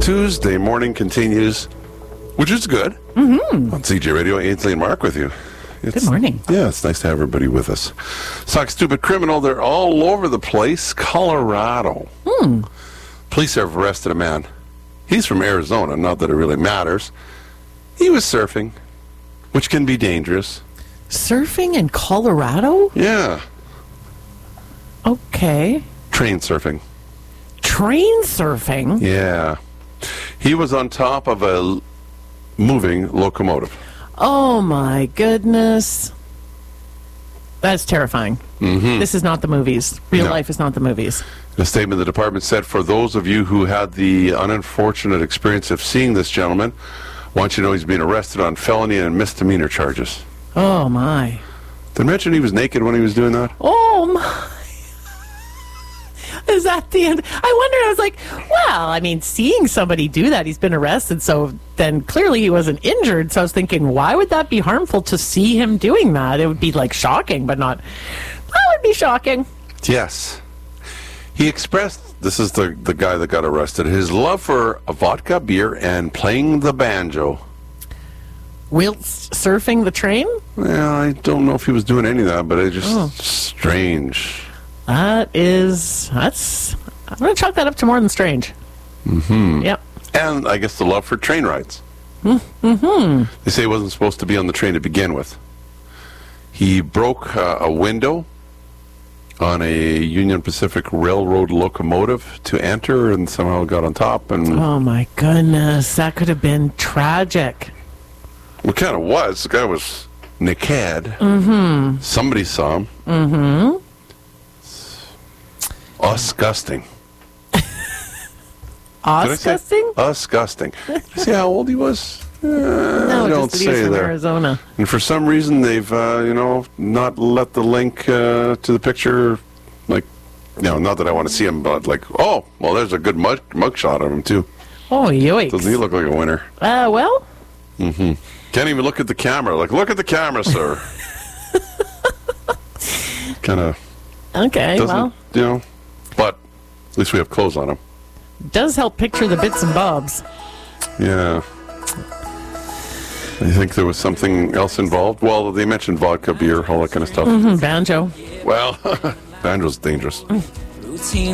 Tuesday morning continues, which is good. Mm-hmm. On CJ Radio, Ainsley and Mark with you. Good morning. Yeah, it's nice to have everybody with us. Sock Stupid Criminal, they're all over the place. Colorado. Police have arrested a man. He's from Arizona, not that it really matters. He was surfing, which can be dangerous. Surfing in Colorado? Yeah. Okay. Train surfing. Train surfing? Yeah. He was on top of a moving locomotive. Oh, my goodness. That's terrifying. Mm-hmm. This is not the movies. Real No. life is not the movies. In a statement, the department said, for those of you who had the unfortunate experience of seeing this gentleman, I want you to know he's being arrested on felony and misdemeanor charges. Oh, my. Did I mention he was naked when he was doing that? Oh, my. Is that the end? I wondered, I was like, well, I mean, seeing somebody do that, he's been arrested, so then clearly he wasn't injured. So I was thinking, why would that be harmful to see him doing that? It would be like shocking, but not. That would be shocking. Yes. He expressed, this is the guy that got arrested, his love for a vodka, beer, and playing the banjo. Whilst surfing the train? Well, I don't know if he was doing any of that, but it's just strange. I'm going to chalk that up to more than strange. Mm-hmm. Yep. And I guess the love for train rides. Mm-hmm. They say he wasn't supposed to be on the train to begin with. He broke a window on a Union Pacific Railroad locomotive to enter and somehow got on top. And Oh, my goodness. That could have been tragic. it kind of was. The guy was naked. Mm-hmm. Somebody saw him. Mm-hmm. Disgusting. Disgusting? Disgusting. See how old he was? No, don't just that he was say from there. Arizona. And for some reason, they've, not let the link to the picture, not that I want to see him, but oh, well, there's a good mug shot of him, too. Oh, yoicks. Doesn't he look like a winner? Well. Mm-hmm. Can't even look at the camera. Look at the camera, sir. Kind of. Okay, well. But at least we have clothes on him. Does help picture the bits and bobs. Yeah. I think there was something else involved. Well, they mentioned vodka, beer, all that kind of stuff. Mm-hmm, banjo. Well, banjo's dangerous. Routine